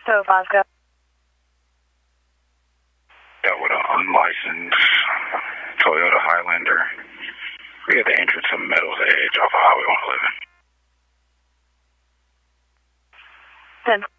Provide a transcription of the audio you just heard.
So Fosco. Yeah, with an unlicensed Toyota Highlander. We at the entrance of Meadows Edge off of Highway 111. 10.